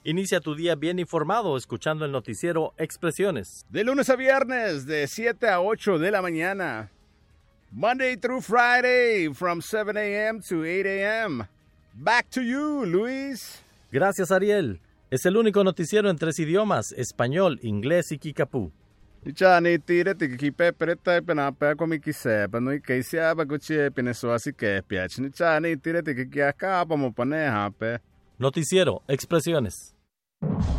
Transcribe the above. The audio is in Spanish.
Inicia tu día bien informado escuchando el noticiero Expresiones. De lunes a viernes, de 7 a 8 de la mañana. Monday through Friday, from 7 a.m. to 8 a.m. Back to you, Luis. Gracias, Ariel. Es el único noticiero en 3 idiomas, español, inglés y kikapú. Chani tire tikipe pereta penape komikise panui keisia baguchi pinesoasi que piachni chani tire tikiaka como pone hape. Noticiero Expresiones.